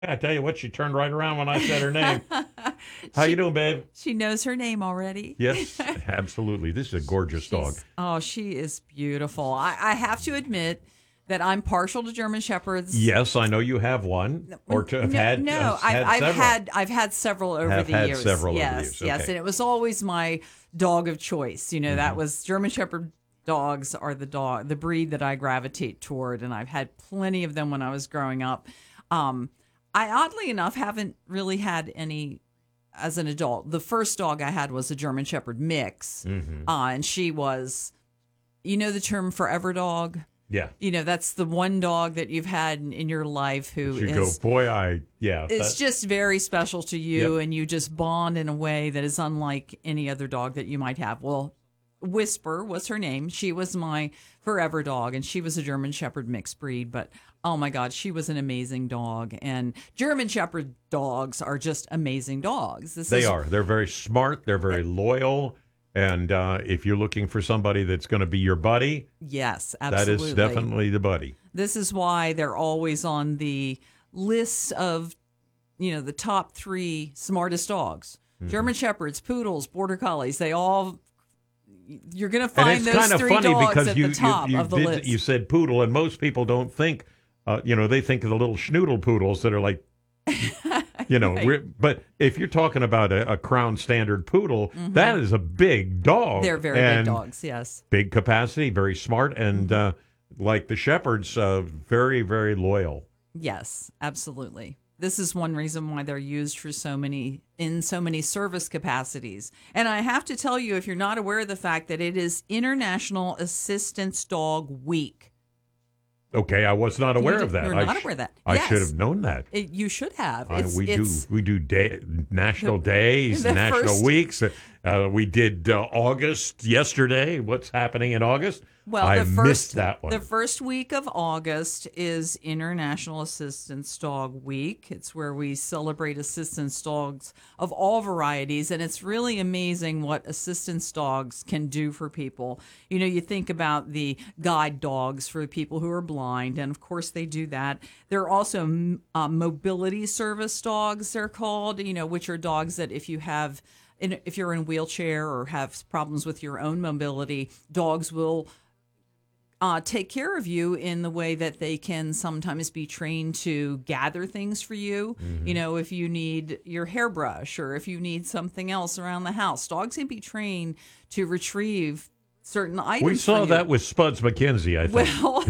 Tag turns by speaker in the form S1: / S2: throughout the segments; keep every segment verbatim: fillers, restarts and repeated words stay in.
S1: I tell you what, she turned right around when I said her name. How you
S2: she
S1: doing, babe?
S2: she knows her name already.
S1: Yes, absolutely. This is a gorgeous dog.
S2: She's oh, she is beautiful. I, I have to admit that I'm partial to German Shepherds.
S1: Yes, I know you have one, or to have
S2: No,
S1: had uh,
S2: no, I've,
S1: had
S2: I've
S1: several.
S2: had I've had several over
S1: Have
S2: the
S1: had
S2: years.
S1: several over the
S2: yes,
S1: years.
S2: yes,
S1: Okay.
S2: and it was always my dog of choice. You know, that was German Shepherd dogs are the dog, the breed that I gravitate toward, and I've had plenty of them when I was growing up. Um, I oddly enough haven't really had any as an adult. The first dog I had was a German Shepherd mix,
S1: Mm-hmm.
S2: uh, and she was, you know, the term forever dog.
S1: Yeah.
S2: You know, that's the one dog that you've had in, in your life who
S1: You
S2: is
S1: go, boy, I, yeah.
S2: it's
S1: that-
S2: just very special to you,
S1: Yep.
S2: and you just bond in a way that is unlike any other dog that you might have. Well, Whisper was her name. She was my forever dog, and she was a German Shepherd mixed breed. But oh my God, she was an amazing dog. And German Shepherd dogs are just amazing dogs. This
S1: they
S2: is,
S1: are. They're very smart. They're very loyal. And uh, if you're looking for somebody that's going to be your buddy,
S2: Yes,
S1: that
S2: absolutely.
S1: is definitely the buddy.
S2: This is why they're always on the list of, you know, the top three smartest dogs.
S1: Mm-hmm.
S2: German Shepherds, Poodles, Border Collies, they all, you're going to
S1: And
S2: find
S1: it's
S2: those
S1: kind of
S2: three
S1: funny
S2: dogs
S1: because
S2: at
S1: you,
S2: the top
S1: you, you,
S2: of the
S1: did,
S2: list.
S1: you said poodle, and most people don't think, uh, you know, they think of the little schnoodle poodles that are like, you know,
S2: Right.
S1: we're, but if you're talking about a, a crown standard poodle, that is a big dog.
S2: Mm-hmm. They're very
S1: and
S2: big dogs, yes.
S1: Big capacity, very smart, and
S2: Mm-hmm.
S1: uh, like the shepherds, uh, very, very loyal.
S2: Yes, absolutely. This is one reason why they're used for so many in so many service capacities. And I have to tell you, if you're not aware of the fact that it is International Assistance Dog Week.
S1: Okay, I was not aware
S2: You
S1: of that.
S2: You're
S1: I
S2: not
S1: sh-
S2: aware of that.
S1: I
S2: Yes.
S1: should have known that.
S2: It, you should have.
S1: I,
S2: It's,
S1: we
S2: it's,
S1: do we do day, national days,
S2: the
S1: national
S2: first-
S1: weeks. Uh, we did uh, August yesterday. What's happening in August?
S2: Well,
S1: I
S2: the first,
S1: missed that one.
S2: The first week of August is International Assistance Dog Week. It's where we celebrate assistance dogs of all varieties, and it's really amazing what assistance dogs can do for people. You know, you think about the guide dogs for people who are blind, and of course they do that. There are also m- uh, mobility service dogs, they're called, you know, which are dogs that if you have, in, if you're in a wheelchair or have problems with your own mobility, dogs will Uh, take care of you in the way that they can sometimes be trained to gather things for you.
S1: Mm-hmm.
S2: You know, if you need your hairbrush or if you need something else around the house, dogs can be trained to retrieve certain items.
S1: we saw
S2: for you.
S1: that with Spuds McKenzie, I think.
S2: Well,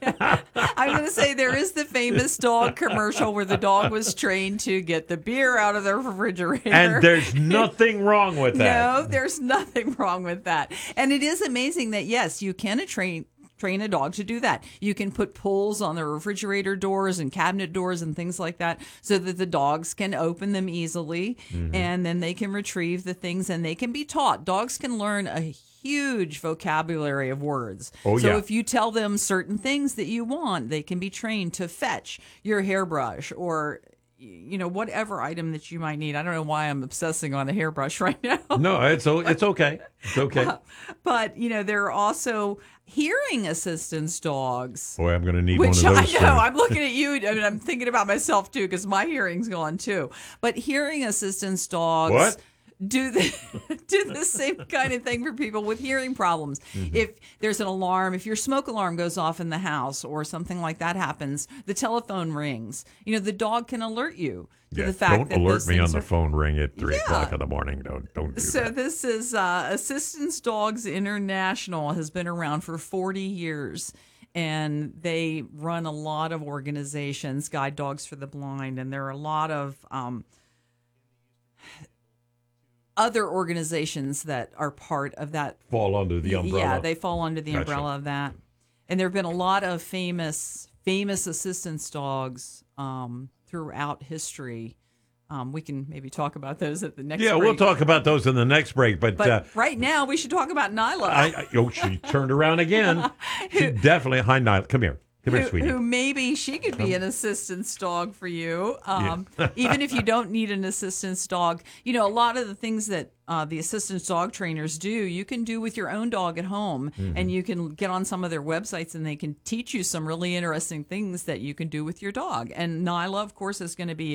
S2: I'm going to say there is the famous dog commercial where the dog was trained to get the beer out of the refrigerator.
S1: And there's nothing wrong with that.
S2: No, there's nothing wrong with that. And it is amazing that, yes, you can train train a dog to do that. You can put pulls on the refrigerator doors and cabinet doors and things like that so that the dogs can open them easily
S1: Mm-hmm.
S2: and then they can retrieve the things and they can be taught. Dogs can learn a huge vocabulary of words.
S1: Oh,
S2: so
S1: yeah.
S2: if you tell them certain things that you want, they can be trained to fetch your hairbrush or you know, whatever item that you might need. I don't know why I'm obsessing on a hairbrush right now.
S1: No, it's o- it's okay. It's okay.
S2: But, you know, there are also hearing assistance dogs.
S1: Boy, I'm going to need
S2: Which
S1: one of
S2: I
S1: those.
S2: know,
S1: soon.
S2: I'm looking at you, and I'm thinking about myself too, because my hearing's gone too. But hearing assistance dogs
S1: What?
S2: do the do the same kind of thing for people with hearing problems.
S1: Mm-hmm.
S2: If there's an alarm, if your smoke alarm goes off in the house or something like that happens, the telephone rings. You know, the dog can alert you to
S1: Yeah,
S2: the fact
S1: don't
S2: that
S1: alert
S2: those
S1: me on
S2: things
S1: the
S2: are-
S1: phone ring at three
S2: Yeah.
S1: o'clock in the morning. Don't don't do
S2: So
S1: that.
S2: this is uh, Assistance Dogs International has been around for forty years, and they run a lot of organizations, Guide Dogs for the Blind, and there are a lot of um, other organizations that are part of that.
S1: Fall under the umbrella.
S2: Yeah, they fall under the
S1: Gotcha.
S2: umbrella of that. And there have been a lot of famous famous assistance dogs um, throughout history. Um, we can maybe talk about those at the next
S1: yeah,
S2: break.
S1: we'll talk about those in the next break. But,
S2: But
S1: uh,
S2: right now, we should talk about Nyla.
S1: I, I oh, she turned around again. She definitely. Hi, Nyla. Come here. Come here,
S2: who,
S1: sweetie.
S2: who maybe she could be an assistance dog for you, um, even if you don't need an assistance dog. You know, a lot of the things that uh, the assistance dog trainers do, you can do with your own dog at home,
S1: Mm-hmm.
S2: and you can get on some of their websites, and they can teach you some really interesting things that you can do with your dog. And Nyla, of course, is going to be